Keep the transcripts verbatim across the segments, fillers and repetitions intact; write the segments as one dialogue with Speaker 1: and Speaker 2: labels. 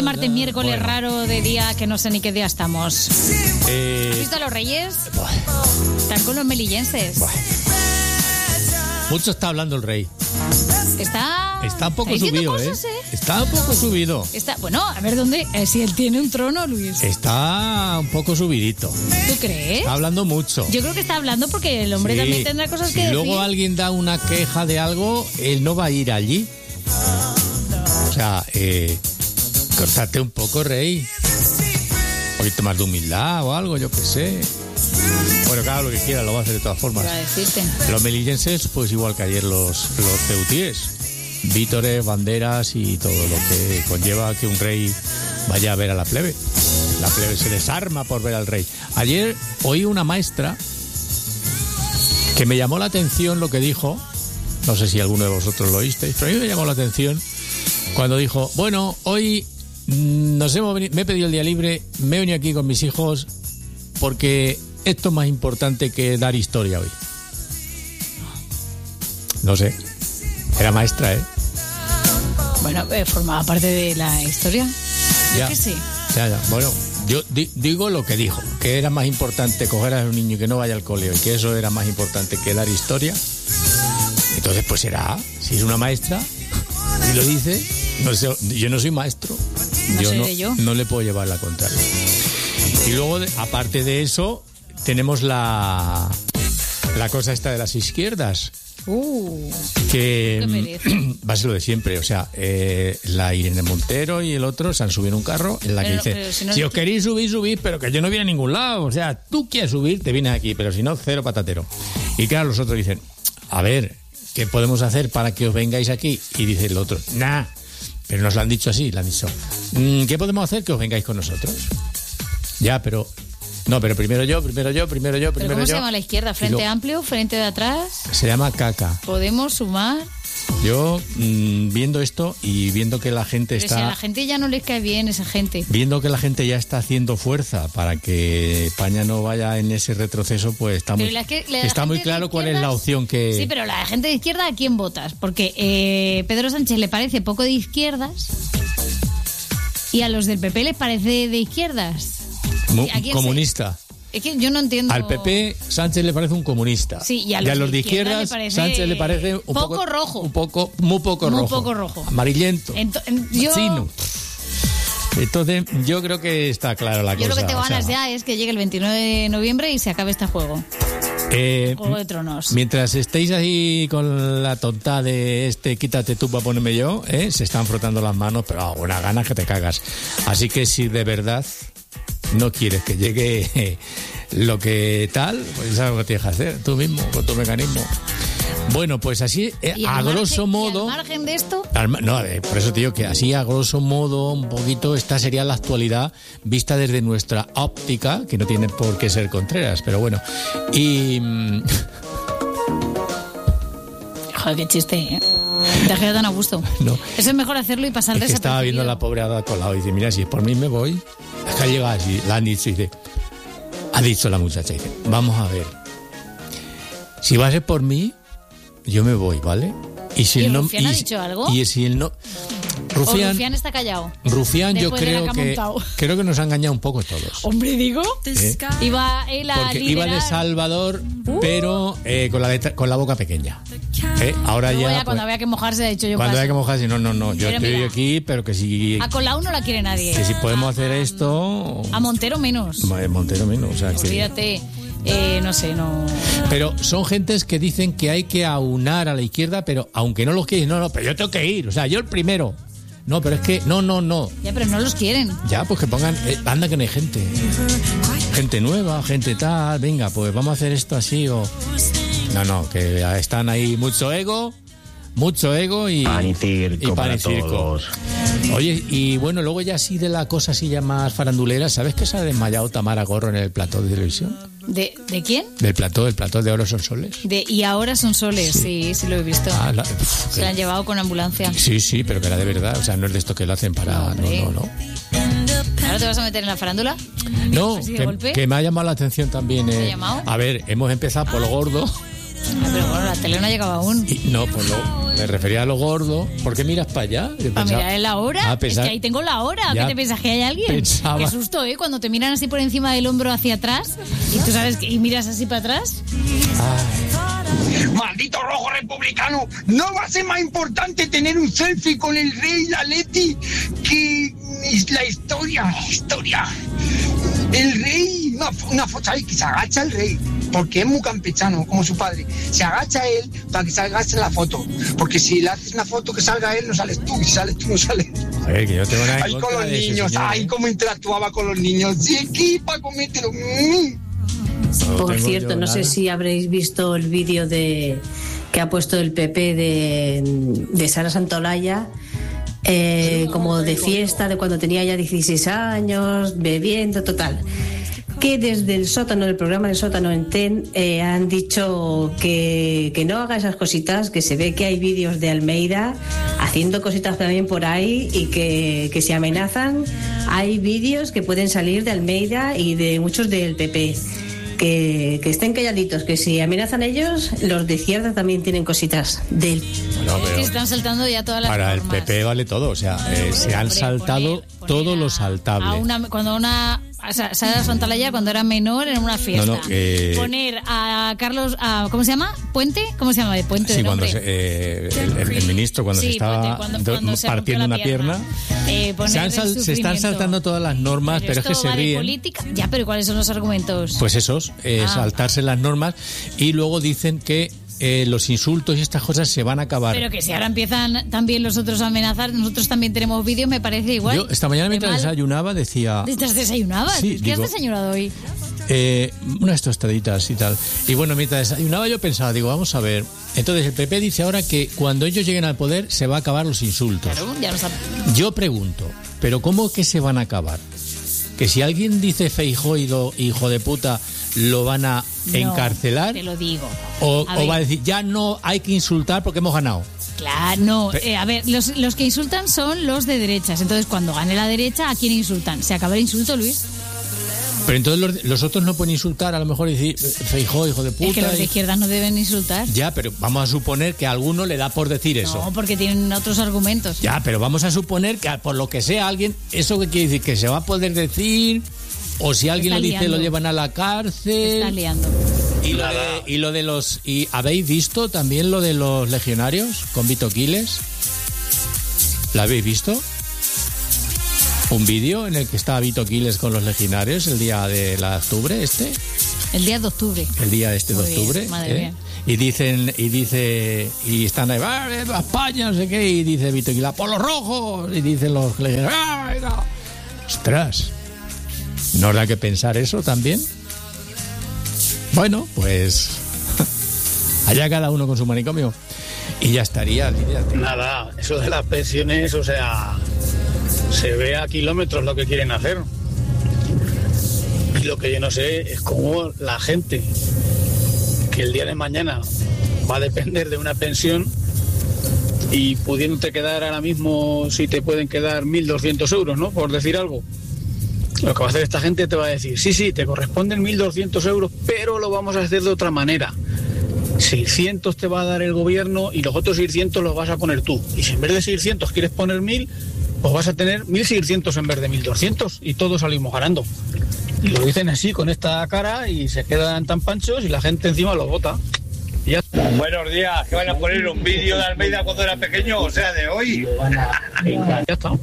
Speaker 1: Martes, miércoles
Speaker 2: bueno.
Speaker 1: raro de día que no sé ni qué día estamos.
Speaker 2: Eh,
Speaker 1: ¿Has visto a los Reyes?
Speaker 2: buah,
Speaker 1: Están con los melillenses.
Speaker 2: buah. Mucho está hablando el rey.
Speaker 1: Está...
Speaker 2: Está un poco
Speaker 1: ¿Está diciendo
Speaker 2: subido,
Speaker 1: cosas,
Speaker 2: ¿eh?
Speaker 1: ¿eh?
Speaker 2: Está un poco subido.
Speaker 1: Está... Bueno, a ver dónde... Eh, si él tiene un trono, Luis.
Speaker 2: Está un poco subidito.
Speaker 1: ¿Tú crees?
Speaker 2: Está hablando mucho.
Speaker 1: Yo creo que está hablando porque el hombre
Speaker 2: Sí.
Speaker 1: también tendrá cosas
Speaker 2: si
Speaker 1: que decir.
Speaker 2: luego alguien da una queja de algo, él no va a ir allí. O sea, eh, cortate un poco, rey. Un poquito más de humildad o algo, yo qué sé. Bueno, claro, lo que quiera, lo va a hacer de todas formas.
Speaker 1: Para decirte.
Speaker 2: Los melillenses, pues igual que ayer los, los ceutíes. Vítores, banderas y todo lo que conlleva que un rey vaya a ver a la plebe. La plebe se desarma por ver al rey. Ayer oí una maestra que me llamó la atención lo que dijo. No sé si alguno de vosotros lo oísteis, pero a mí me llamó la atención cuando dijo, bueno, hoy nos hemos venido, me he pedido el día libre, me he venido aquí con mis hijos porque esto es más importante que dar historia hoy. No sé, era maestra, ¿eh?
Speaker 1: Bueno, eh, formaba parte de la historia. Yo
Speaker 2: Ya.
Speaker 1: que sí.
Speaker 2: Ya, ya. Bueno, yo di- digo lo que dijo, que era más importante coger a un niño y que no vaya al colegio, y que eso era más importante que dar historia. Entonces, pues será, si es una maestra y lo dice, no sé, yo no soy maestro,
Speaker 1: No
Speaker 2: yo,
Speaker 1: soy
Speaker 2: no,
Speaker 1: de yo.
Speaker 2: no le puedo llevar la contraria. Y luego, de- aparte de eso, tenemos la, la cosa esta de las izquierdas.
Speaker 1: Uh,
Speaker 2: Que
Speaker 1: ¿Qué pereza?
Speaker 2: va a ser lo de siempre, o sea, eh, la Irene Montero y el otro se han subido en un carro en la
Speaker 1: Pero-
Speaker 2: que dice,
Speaker 1: pero si
Speaker 2: si,
Speaker 1: no-
Speaker 2: os queréis subir, subid, pero que yo no voy a ningún lado, o sea, tú quieres subir, te vienes aquí, pero si no, cero patatero. Y claro, los otros dicen, a ver, ¿qué podemos hacer para que os vengáis aquí? Y dice el otro, nah, pero nos lo han dicho así, le han dicho, "Mm, ¿qué podemos hacer que os vengáis con nosotros? Ya, pero... No, pero primero yo, primero yo, primero yo,
Speaker 1: ¿Pero
Speaker 2: primero
Speaker 1: cómo
Speaker 2: yo.
Speaker 1: se llama la izquierda?
Speaker 2: Y
Speaker 1: ¿Frente
Speaker 2: luego-
Speaker 1: amplio? ¿Frente de atrás?
Speaker 2: Se llama caca.
Speaker 1: ¿Podemos sumar?
Speaker 2: Yo, mmm, viendo esto y viendo que la gente
Speaker 1: Pero
Speaker 2: está...
Speaker 1: si a la gente ya no les cae bien esa gente.
Speaker 2: Viendo que la gente ya está haciendo fuerza para que España no vaya en ese retroceso, pues está
Speaker 1: Pero
Speaker 2: muy,
Speaker 1: la que- la
Speaker 2: está
Speaker 1: gente
Speaker 2: muy
Speaker 1: de
Speaker 2: claro cuál es la
Speaker 1: izquierdas-
Speaker 2: opción que...
Speaker 1: Sí, pero la gente de izquierda, ¿a quién votas? Porque eh, Pedro Sánchez le parece poco de izquierdas y a los del P P les parece de izquierdas.
Speaker 2: mu-
Speaker 1: ¿a quién se-
Speaker 2: comunista.
Speaker 1: Es que yo no entiendo...
Speaker 2: Al P P Sánchez le parece un comunista.
Speaker 1: Sí, y a los
Speaker 2: de
Speaker 1: de izquierda
Speaker 2: izquierdas
Speaker 1: le parece
Speaker 2: Sánchez le parece un
Speaker 1: poco
Speaker 2: poco
Speaker 1: rojo.
Speaker 2: Un poco, muy poco
Speaker 1: Muy
Speaker 2: rojo.
Speaker 1: poco rojo.
Speaker 2: Amarillento.
Speaker 1: Ento- en- yo,
Speaker 2: Chino. Entonces, yo creo que está clara la
Speaker 1: yo lo
Speaker 2: cosa.
Speaker 1: que tengo
Speaker 2: o sea,
Speaker 1: ganas ya es que llegue el veintinueve de noviembre y se acabe este juego.
Speaker 2: eh,
Speaker 1: Juego de Tronos.
Speaker 2: Mientras estéis ahí con la tonta de este quítate tú para ponerme yo, ¿eh? Se están frotando las manos, pero a una gana que te cagas. Así que si de verdad no quieres que llegue eh, lo que tal, pues sabes lo que tienes que hacer tú mismo, con tu mecanismo. Bueno, pues así, eh,
Speaker 1: Y
Speaker 2: a
Speaker 1: al
Speaker 2: grosso
Speaker 1: margen-
Speaker 2: modo...
Speaker 1: y al margen de esto...
Speaker 2: Al ma- No, eh, por eso te digo que así a grosso modo, un poquito, esta sería la actualidad vista desde nuestra óptica, que no tiene por qué ser Contreras, pero bueno. Y... mm,
Speaker 1: Joder, qué chiste, ¿eh? Te has quedado tan a gusto.
Speaker 2: No.
Speaker 1: Eso es mejor hacerlo y pasar
Speaker 2: Es que estaba viendo a la
Speaker 1: desapercibido.
Speaker 2: pobre Ada Colau y dice, mira, si por mí me voy, es que ha llegado así, la han dicho y dice, ha dicho la muchacha, dice, vamos a ver, si va a ser por mí, yo me voy, ¿vale? Y si
Speaker 1: ¿Y
Speaker 2: el no,
Speaker 1: Rufián ha
Speaker 2: y-
Speaker 1: dicho algo?
Speaker 2: Y si el no...
Speaker 1: O
Speaker 2: Rufián,
Speaker 1: Rufián está callado.
Speaker 2: Rufián yo
Speaker 1: Después de la
Speaker 2: creo
Speaker 1: que ha
Speaker 2: que,
Speaker 1: montado.
Speaker 2: creo que nos ha engañado un poco todos.
Speaker 1: Hombre, digo...
Speaker 2: ¿eh?
Speaker 1: Iba él a
Speaker 2: Porque iba
Speaker 1: liderar.
Speaker 2: de Salvador,
Speaker 1: Uh.
Speaker 2: pero eh, con, la letra- con la boca pequeña. ¿eh? Ahora
Speaker 1: Luego
Speaker 2: ya...
Speaker 1: ya cuando
Speaker 2: pues,
Speaker 1: había que mojarse ha dicho yo
Speaker 2: cuando
Speaker 1: paso.
Speaker 2: hay que mojarse, no, no, no, yo
Speaker 1: Pero
Speaker 2: estoy
Speaker 1: mira,
Speaker 2: aquí, pero que si...
Speaker 1: A Colau no la quiere nadie.
Speaker 2: Que si podemos hacer esto...
Speaker 1: A Montero menos.
Speaker 2: Vale, Montero menos, o sea que...
Speaker 1: Olvídate. Eh, no sé, no...
Speaker 2: Pero son gentes que dicen que hay que aunar a la izquierda, pero aunque no los quieres, no, no, pero yo tengo que ir, o sea, yo el primero. No, pero es que, no, no, no.
Speaker 1: Ya, pero no los quieren.
Speaker 2: Ya, pues que pongan, eh, anda que no hay gente. Gente nueva, gente tal, venga, pues vamos a hacer esto así o... No, no, que están ahí mucho ego, mucho ego y...
Speaker 3: Pan y circo
Speaker 2: y pan
Speaker 3: para
Speaker 2: y circo.
Speaker 3: todos.
Speaker 2: Oye, y bueno, luego ya así de la cosa así ya más farandulera, ¿sabes que se ha desmayado Tamara Gorro en el plató de televisión?
Speaker 1: ¿De, ¿de quién?
Speaker 2: Del plató, el plató de Oro son soles.
Speaker 1: De Y ahora son soles, sí, sí, lo he visto.
Speaker 2: Ah, la- uf,
Speaker 1: Se la han llevado con ambulancia.
Speaker 2: Sí, sí, pero que era de verdad, o sea, no es de esto que lo hacen para...
Speaker 1: No,
Speaker 2: No,
Speaker 1: hombre.
Speaker 2: no, no.
Speaker 1: ¿Ahora te vas a meter en la farándula?
Speaker 2: No,
Speaker 1: ¿Así de
Speaker 2: que,
Speaker 1: golpe?
Speaker 2: que me ha llamado la atención también.
Speaker 1: ¿Te ha
Speaker 2: eh,
Speaker 1: llamado?
Speaker 2: A ver, hemos empezado por lo gordo,
Speaker 1: Ah, pero bueno, la tele no ha llegado aún.
Speaker 2: Y, no, pues lo, me refería a lo gordo. ¿Por qué miras para allá? Yo
Speaker 1: Para
Speaker 2: pensaba-
Speaker 1: mirar la hora.
Speaker 2: Ah, pensaba-
Speaker 1: Es que ahí tengo la hora.
Speaker 2: Ya,
Speaker 1: ¿Qué te piensas? ¿Que hay alguien?
Speaker 2: pensaba-
Speaker 1: Qué susto, ¿eh? Cuando te miran así por encima del hombro hacia atrás y tú sabes que y miras así para atrás.
Speaker 2: Ay,
Speaker 3: ¡Maldito rojo republicano! ¿No va a ser más importante tener un selfie con el rey y la Leti que la historia? La historia. El rey, una, una foto, ¿sabes? Que se agacha el rey, porque es muy campechano, como su padre. Se agacha él para que salga en la foto. Porque si le haces una foto que salga él, no sales tú. Y si sales tú, no sales.
Speaker 2: a ver, que yo tengo nada en
Speaker 3: Ahí con
Speaker 2: contra
Speaker 3: los
Speaker 2: de ese
Speaker 3: niños,
Speaker 2: señor,
Speaker 3: ay,
Speaker 2: ¿eh?
Speaker 3: cómo interactuaba con los niños. Sí, aquí, para comértelo. Mm.
Speaker 2: No
Speaker 4: Por
Speaker 2: tengo
Speaker 4: cierto,
Speaker 2: yo
Speaker 4: no sé
Speaker 2: nada.
Speaker 4: si habréis visto el vídeo de que ha puesto el P P de, de Sara Santolaya, eh, como de fiesta, de cuando tenía ya dieciséis años, bebiendo, total. Que desde el sótano, del programa del sótano en T E N, eh, han dicho que, que no haga esas cositas, que se ve que hay vídeos de Almeida haciendo cositas también por ahí y que, que se amenazan. Hay vídeos que pueden salir de Almeida y de muchos del P P. Que, que estén calladitos, que si amenazan ellos, los de izquierda también tienen cositas del...
Speaker 2: Bueno,
Speaker 1: Es que
Speaker 2: pero
Speaker 1: están saltando ya todas las
Speaker 2: para el
Speaker 1: normas.
Speaker 2: P P vale todo. O sea, eh, se han
Speaker 1: Hombre,
Speaker 2: saltado
Speaker 1: poner- poner
Speaker 2: todo
Speaker 1: a-
Speaker 2: lo
Speaker 1: a
Speaker 2: saltable.
Speaker 1: una- cuando una o sea, Sara Santolaya cuando era menor en una fiesta.
Speaker 2: No, no, eh,
Speaker 1: Poner a Carlos, a, ¿cómo se llama? ¿Puente? ¿Cómo se llama? De Puente
Speaker 2: Sí,
Speaker 1: de
Speaker 2: cuando
Speaker 1: nombre.
Speaker 2: se, eh, el, el- el ministro cuando
Speaker 1: Sí,
Speaker 2: se estaba
Speaker 1: Puente, cuando-
Speaker 2: do-
Speaker 1: cuando se
Speaker 2: partiendo
Speaker 1: rompió
Speaker 2: una
Speaker 1: la
Speaker 2: pierna,
Speaker 1: Eh, poner
Speaker 2: se, han
Speaker 1: el
Speaker 2: sal- se están
Speaker 1: sufrimiento.
Speaker 2: saltando todas las normas, pero, es que
Speaker 1: esto
Speaker 2: se
Speaker 1: va de
Speaker 2: ríen.
Speaker 1: política. Ya, pero ¿cuáles son los argumentos?
Speaker 2: Pues esos, eh,
Speaker 1: Ah.
Speaker 2: saltarse las normas y luego dicen que eh, los insultos y estas cosas se van a acabar.
Speaker 1: Pero que si ahora empiezan también los otros a amenazar, nosotros también tenemos vídeos, me parece igual.
Speaker 2: Yo esta mañana
Speaker 1: De
Speaker 2: mientras
Speaker 1: mal.
Speaker 2: desayunaba decía
Speaker 1: ¿Estás desayunabas?
Speaker 2: Sí,
Speaker 1: ¿Qué
Speaker 2: digo-
Speaker 1: has desayunado hoy?
Speaker 2: eh, unas tostaditas y tal. Y bueno, mientras desayunaba yo pensaba, digo, vamos a ver. Entonces el P P dice ahora que cuando ellos lleguen al poder se va a acabar los insultos.
Speaker 1: Claro, ya lo sabes.
Speaker 2: Yo pregunto, ¿pero cómo que se van a acabar? Que si alguien dice Feijóo y lo- hijo de puta, lo van a
Speaker 1: No,
Speaker 2: encarcelar
Speaker 1: te lo digo.
Speaker 2: o,
Speaker 1: A
Speaker 2: o
Speaker 1: ver.
Speaker 2: va a decir, ya no hay que insultar porque hemos ganado.
Speaker 1: Claro, no.
Speaker 2: Pe-
Speaker 1: Eh, a ver, los, los que insultan son los de derechas. Entonces, cuando gane la derecha, ¿a quién insultan? ¿Se acaba el insulto, Luis?
Speaker 2: Pero entonces los, los otros no pueden insultar, a lo mejor decir Feijóo, hijo de puta.
Speaker 1: Es que los de
Speaker 2: y-
Speaker 1: izquierdas no deben insultar.
Speaker 2: Ya, pero vamos a suponer que a alguno le da por decir eso.
Speaker 1: No, porque tienen otros argumentos.
Speaker 2: Ya, pero vamos a suponer que por lo que sea alguien, ¿eso qué quiere decir? ¿Que se va a poder decir? O si alguien
Speaker 1: Está
Speaker 2: lo dice,
Speaker 1: liando.
Speaker 2: lo llevan a la cárcel.
Speaker 1: Está liando.
Speaker 2: Y lo, de, y lo de los... ¿Y habéis visto también lo de los legionarios con Vito Quiles? ¿La habéis visto? Un vídeo en el que estaba Vito Quiles con los legionarios el día de la octubre este,
Speaker 1: El día de octubre.
Speaker 2: el día este
Speaker 1: Muy
Speaker 2: de
Speaker 1: bien,
Speaker 2: octubre,
Speaker 1: madre
Speaker 2: ¿eh?
Speaker 1: mía.
Speaker 2: Y dicen, y dice, y están ahí, ¡ah, viva España! No sé qué, y dice Vito Quiles, ¡por los rojos! Y dicen los legionarios, ¡ah, venga! ¡Ostras! ¿No da que pensar eso también? Bueno, pues allá cada uno con su manicomio. Y ya estaría. olvídate.
Speaker 5: Nada, eso de las pensiones, o sea, se ve a kilómetros lo que quieren hacer. Y lo que yo no sé es cómo la gente que el día de mañana va a depender de una pensión y pudiéndote quedar ahora mismo, si te pueden quedar mil doscientos euros, ¿no? Por decir algo. Lo que va a hacer esta gente te va a decir, sí, sí, te corresponden mil doscientos euros, pero lo vamos a hacer de otra manera. seiscientos te va a dar el gobierno y los otros seiscientos los vas a poner tú. Y si en vez de seiscientos quieres poner mil, pues vas a tener mil seiscientos en vez de mil doscientos y todos salimos ganando. Y lo dicen así con esta cara y se quedan tan panchos y la gente encima los vota. Y ya.
Speaker 6: Buenos días, que van a poner un vídeo de Almeida cuando era pequeño, o sea, de hoy.
Speaker 5: Ya está.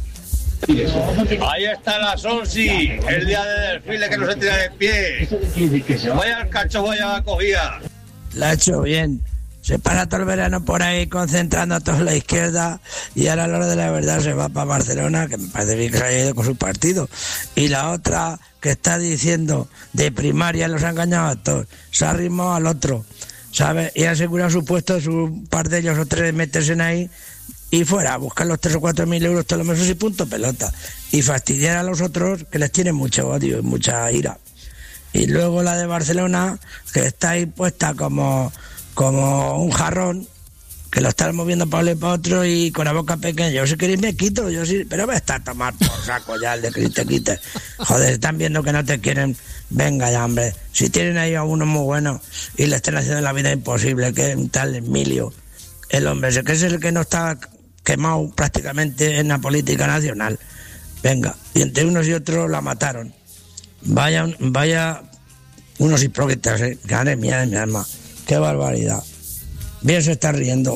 Speaker 6: Ahí está la Sonsi, el día de desfile que no se tira de pie. Vaya al cacho, vaya a cogida.
Speaker 7: La ha hecho bien. Se pasa todo el verano por ahí concentrando a toda la izquierda y ahora a la hora de la verdad se va para Barcelona, que me parece bien que se haya ido con su partido. Y la otra que está diciendo de primaria los ha engañado a todos, se ha arrimado al otro, ¿sabes? Y ha asegurado su puesto, su par de ellos o tres meterse en ahí y fuera, buscar los tres o cuatro mil euros todos los meses y punto pelota. Y fastidiar a los otros que les tienen mucho odio y mucha ira. Y luego la de Barcelona, que está ahí puesta como, como un jarrón, que lo están moviendo para un lado y para otro y con la boca pequeña. Yo si queréis me quito, yo sí, pero me está a tomar por saco ya el de que te quites. Joder, están viendo que no te quieren, venga ya, hombre. Si tienen ahí a uno muy bueno y le están haciendo la vida imposible, que es un tal Emilio, el hombre ese, que es el que no está quemado prácticamente en la política nacional. Venga, y entre unos y otros la mataron. Vaya, vaya unos hipócritas, ¿eh? Madre mía de mi alma, qué barbaridad. Bien se está riendo.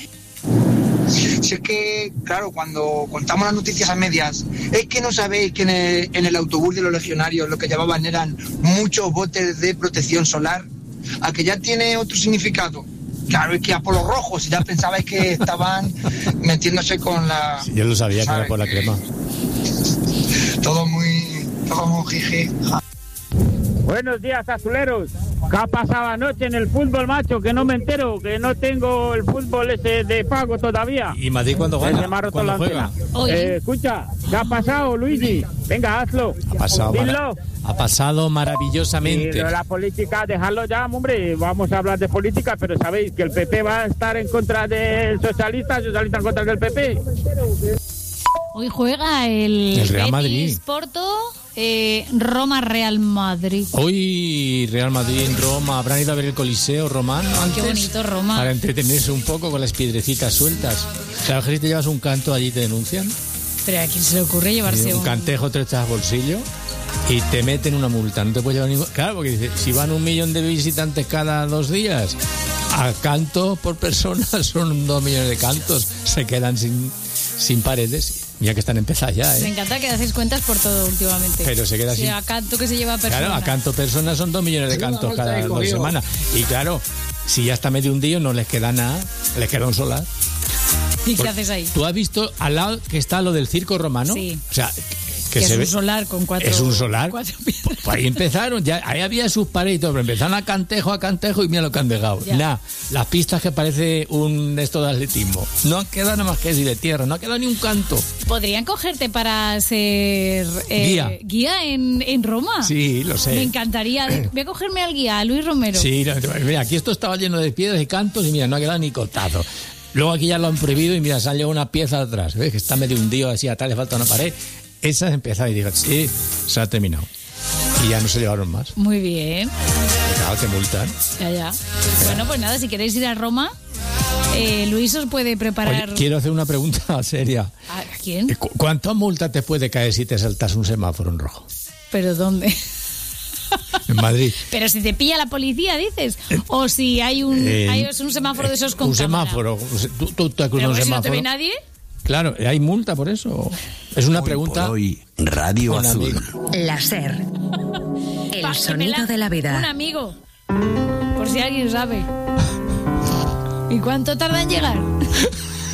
Speaker 3: Si es que, claro, cuando contamos las noticias a medias, es que no sabéis que en el, en el autobús de los legionarios lo que llevaban eran muchos botes de protección solar, a que ya tiene otro significado. Claro, es que a por los rojos, ya pensabais que estaban metiéndose con la...
Speaker 2: Sí, yo lo sabía,
Speaker 3: ¿sabes?
Speaker 2: que era por la crema.
Speaker 3: Todo muy... todo muy jiji.
Speaker 8: Buenos días, azuleros. ¿Qué ha pasado anoche en el fútbol, macho? Que no me entero, que no tengo el fútbol ese de pago todavía.
Speaker 2: ¿Y Madrid cuando
Speaker 8: Se
Speaker 2: juega?
Speaker 8: me ha roto
Speaker 2: ¿Cuándo
Speaker 8: la
Speaker 2: juega?
Speaker 8: antena. Eh, escucha, ¿qué ha pasado, Luigi? Venga, hazlo.
Speaker 2: Ha pasado,
Speaker 8: Dilo.
Speaker 2: mara- ha pasado
Speaker 8: Y
Speaker 2: maravillosamente.
Speaker 8: lo de la política, dejadlo ya, hombre. Vamos a hablar de política, pero sabéis que el P P va a estar en contra del socialista, el socialista en contra del P P.
Speaker 1: Hoy juega el,
Speaker 2: El Real
Speaker 1: Betis
Speaker 2: Madrid.
Speaker 1: Porto, eh, Roma Real Madrid.
Speaker 2: Hoy Real Madrid en Roma, ¿habrán ido a ver el Coliseo romano antes?
Speaker 1: Qué bonito Roma.
Speaker 2: Para entretenerse un poco con las piedrecitas sueltas. Claro, que si te llevas un canto allí te denuncian.
Speaker 1: Pero ¿a quién se le ocurre llevarse
Speaker 2: un
Speaker 1: un...
Speaker 2: cantejo te echas al bolsillo y te meten una multa. No te puedes llevar ningún... Claro, porque dice, si van un millón de visitantes cada dos días, a canto por persona son dos millones de cantos. Se quedan sin, sin paredes. Mira que están empezadas ya,
Speaker 1: Me
Speaker 2: ¿eh?
Speaker 1: encanta que hacéis cuentas por todo últimamente.
Speaker 2: Pero se queda
Speaker 1: Sí,
Speaker 2: sin...
Speaker 1: a canto que se lleva a persona.
Speaker 2: Claro, a canto personas son dos millones de cantos cada dos semanas. Y claro, si ya está medio hundido no les queda nada, les queda un solar.
Speaker 1: ¿Y qué haces ahí?
Speaker 2: ¿Tú has visto al lado que está lo del circo romano?
Speaker 1: Sí.
Speaker 2: O sea, que,
Speaker 1: Que
Speaker 2: se
Speaker 1: es
Speaker 2: ve...
Speaker 1: un solar con cuatro...
Speaker 2: Es un solar.
Speaker 1: cuatro
Speaker 2: Pues
Speaker 1: piedras.
Speaker 2: ahí empezaron, ya ahí había sus paredes y todo, pero empezaron a cantejo, a cantejo y mira lo que han dejado.
Speaker 1: Ya.
Speaker 2: Nada, las pistas que parece un esto de atletismo. No han quedado nada más que así de tierra, no ha quedado ni un canto.
Speaker 1: ¿Podrían cogerte para ser eh,
Speaker 2: Guía.
Speaker 1: guía en, en Roma?
Speaker 2: Sí, lo sé.
Speaker 1: Me encantaría. Voy a cogerme al guía, a Luis Romero.
Speaker 2: Sí, no, mira, aquí esto estaba lleno de piedras y cantos y mira, no ha quedado ni cotazo. Luego aquí ya lo han prohibido y mira, salió una pieza atrás, ¿ves? Que está medio hundido así, atrás le falta una pared. Esa empezaba y digo, sí, se ha terminado. Y ya no se llevaron más.
Speaker 1: Muy bien.
Speaker 2: Y claro, te multan.
Speaker 1: Ya, ya. Bueno, pues nada, si queréis ir a Roma, eh, Luis os puede preparar...
Speaker 2: Oye, quiero hacer una pregunta seria.
Speaker 1: ¿A quién?
Speaker 2: ¿Cu- ¿Cuánta multa te puede caer si te saltas un semáforo en rojo?
Speaker 1: ¿Pero dónde?
Speaker 2: En Madrid.
Speaker 1: Pero si te pilla la policía, dices. O si hay un,
Speaker 2: Eh,
Speaker 1: hay un semáforo de esos con
Speaker 2: Un
Speaker 1: cámara.
Speaker 2: semáforo. ¿Tú, tú te cruzas
Speaker 1: Pero
Speaker 2: un
Speaker 1: pues si no te
Speaker 2: semáforo?
Speaker 1: ve nadie.
Speaker 2: Claro, ¿hay multa por eso? Es una pregunta.
Speaker 9: Hoy, Radio
Speaker 2: Un
Speaker 9: Azul.
Speaker 2: amigo.
Speaker 10: La SER. El
Speaker 1: Pa, que me
Speaker 10: sonido
Speaker 1: la-
Speaker 10: de la
Speaker 1: Un
Speaker 10: vida.
Speaker 1: amigo. Por si alguien sabe. ¿Y cuánto tarda en llegar?